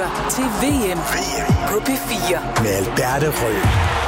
lytter til VM på P4 med Alberte Rød.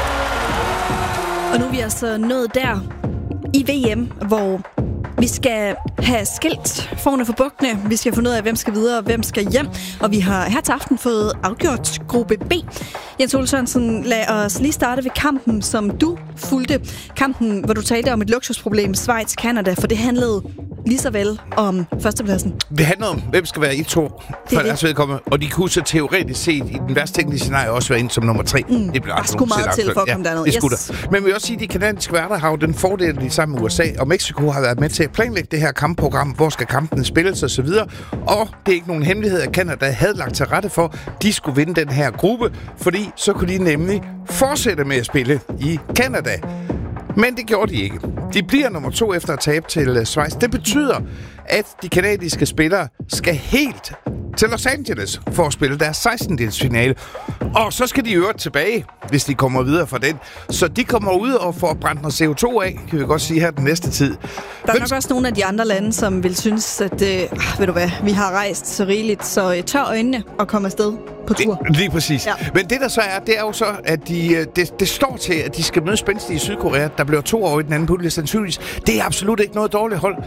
Og nu er vi altså nået der i VM, hvor vi skal have skilt forne for bukkene. Vi skal finde ud af, hvem skal videre og hvem skal hjem. Og vi har her til aften fået afgjort gruppe B. Jens Ole Sørensen, lad os lige starte ved kampen, som du fulgte. Kampen, hvor du talte om et luksusproblem, Schweiz-Canada, for det handlede lige så vel om førstepladsen. Det handler om, hvem skal være 1-2 for deres vedkommende. Og de kunne så teoretisk set i den værste tekniske scenarie også være ind som nummer 3. Det bliver altså meget til for at komme derned. Det skulle der. Men vi vil også sige, at de kanadiske værter har jo den fordel, de sammen med USA og Mexico har været med til at planlægge det her kampprogram. Hvor skal kampene spilles og så videre. Og det er ikke nogen hemmelighed, at Canada havde lagt til rette for, at de skulle vinde den her gruppe. Fordi så kunne de nemlig fortsætte med at spille i Canada. Men det gjorde de ikke. De bliver nummer 2 efter at tabe til Schweiz. Det betyder, at de kanadiske spillere skal helt til Los Angeles for at spille deres 16-delsfinale. Og så skal de øvrigt tilbage, hvis de kommer videre fra den. Så de kommer ud og får brændt noget CO2 af, kan vi godt sige her den næste tid. Der er nok også nogle af de andre lande, som vil synes, at ved du hvad, vi har rejst så rigeligt, så tør øjnene og komme afsted på tur. Lige præcis. Ja. Men det der så er, det er jo så, at det står til, at de skal møde spændstige i Sydkorea. Der bliver 2 år i den anden pulje sandsynligvis. Det er absolut ikke noget dårligt hold.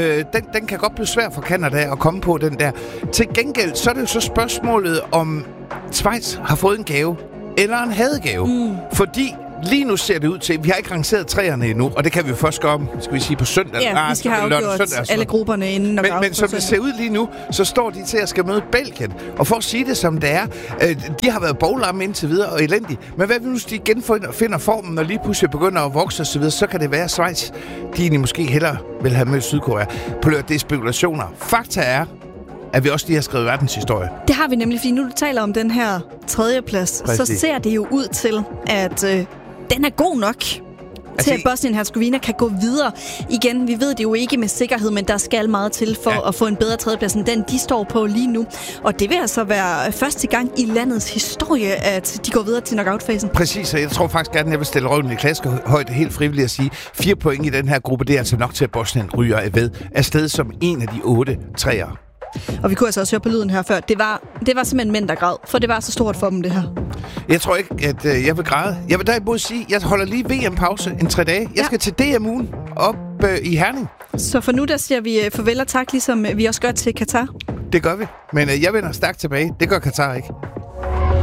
Den kan godt blive svær for Canada at komme på den der. Til gengæld, så er det jo så spørgsmålet, om Schweiz har fået en gave eller en hadegave. Fordi lige nu ser det ud til, vi har ikke rangeret træerne endnu, og det kan vi jo først gøre om, skal vi sige, på søndag. Ja, vi skal have afgjort alle grupperne inden. Men som det ser ud lige nu, så står de til at skal møde Belgien. Og for at sige det som det er, de har været boglamme indtil videre og elendige. Men hvad hvis de igen finder formen, og lige pludselig begynder at vokse og så videre, så kan det være, at Schweiz, de egentlig måske hellere vil have mødt Sydkorea. Det er spekulationer. Fakta er, at vi også lige har skrevet verdenshistorie. Det har vi nemlig, fordi nu du taler om den her 3. plads, så ser det jo ud til, at den er god nok til, at Bosnien-Herzegovina kan gå videre. Igen, vi ved det jo ikke med sikkerhed, men der skal meget til for at få en bedre 3. plads end den, de står på lige nu. Og det vil altså være første gang i landets historie, at de går videre til knockout-fasen. Præcis, og jeg tror faktisk gerne, at jeg vil stille røven i klaskehøjde helt frivilligt at sige, 4 point i den her gruppe, det er altså nok til, at Bosnien ryger afsted som en af de 8 træer. Og vi kunne altså også høre på lyden her før. Det var simpelthen mænd, der græd, for det var så stort for dem, det her. Jeg tror ikke, at jeg vil græde. Jeg vil derimod sige, at jeg holder lige VM-pause en 3 dage. Jeg skal til DM-ugen op i Herning. Så for nu, der siger vi farvel og tak, ligesom vi også gør til Katar. Det gør vi, men jeg vender stærkt tilbage. Det gør Katar ikke.